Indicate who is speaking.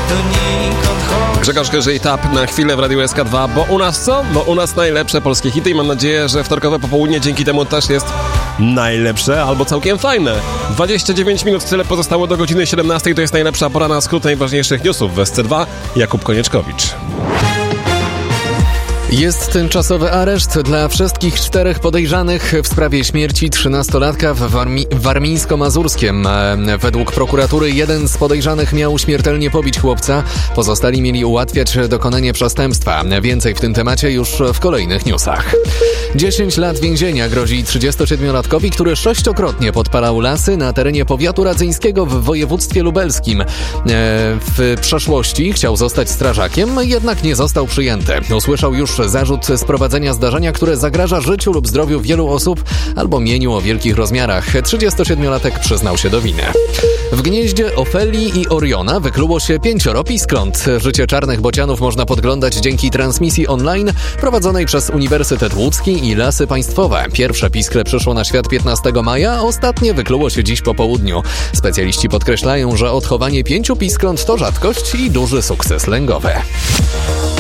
Speaker 1: Grzegorz Chyży-Tap na chwilę w Radiu SK2, bo u nas co? Bo u nas najlepsze polskie hity i mam nadzieję, że wtorkowe popołudnie dzięki temu też jest najlepsze albo całkiem fajne. 29 minut, tyle pozostało do godziny 17, to jest najlepsza pora na skrót najważniejszych newsów w SC2. Jakub Konieczkowicz.
Speaker 2: Jest tymczasowy areszt dla wszystkich 4 podejrzanych w sprawie śmierci 13-latka w Warmińsko-Mazurskiem. Według prokuratury jeden z podejrzanych miał śmiertelnie pobić chłopca, pozostali mieli ułatwiać dokonanie przestępstwa. Więcej w tym temacie już w kolejnych newsach. 10 lat więzienia grozi 37-latkowi, który 6-krotnie podpalał lasy na terenie powiatu radzyńskiego w województwie lubelskim. W przeszłości chciał zostać strażakiem, jednak nie został przyjęty. Usłyszał już zarzut sprowadzenia zdarzenia, które zagraża życiu lub zdrowiu wielu osób albo mieniu o wielkich rozmiarach. 37-latek przyznał się do winy. W gnieździe Ofelii i Oriona wykluło się 5 piskląt. Życie czarnych bocianów można podglądać dzięki transmisji online prowadzonej przez Uniwersytet Łódzki i Lasy Państwowe. Pierwsze piskle przyszło na świat 15 maja, ostatnie wykluło się dziś po południu. Specjaliści podkreślają, że odchowanie 5 piskląt to rzadkość i duży sukces lęgowy.